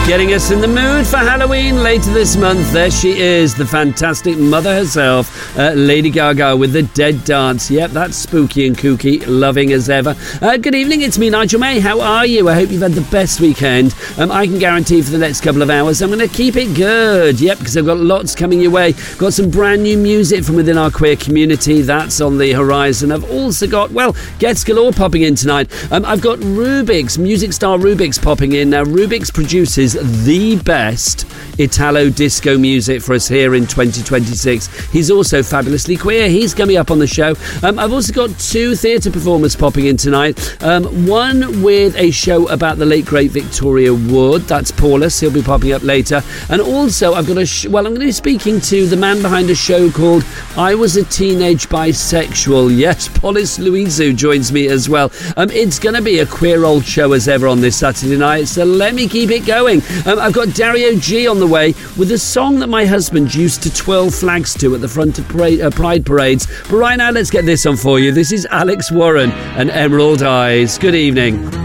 Getting us in the mood for Halloween later this month. There she is, the fantastic mother herself, Lady Gaga with the Dead Dance. Yep, that's spooky and kooky, loving as ever. Good evening, it's me, Nigel May. How are you? I hope you've had the best weekend. I can guarantee for the next couple of hours I'm going to keep it good. Yep, because I've got lots coming your way. Got some brand new music from within our queer community. That's on the horizon. I've also got, well, guests galore popping in tonight. I've got Rubik's, music star Rubik's popping in. Now, Rubik's produces the best Italo disco music for us here in 2026. He's also fabulously queer. He's coming up on the show. I've also got two theatre performers popping in tonight. One with a show about the late great Victoria Wood. That's Paulus. He'll be popping up later. And also I've got I'm going to be speaking to the man behind a show called I Was a Teenage Bisexual. Yes, Paulus Luizu joins me as well. It's going to be a queer old show as ever on this Saturday night, so let me keep it going. I've got Dario G on the way with a song that my husband used to twirl flags to at the front of Pride parades. But right now, let's get this on for you. This is Alex Warren and Emerald Eyes. Good evening.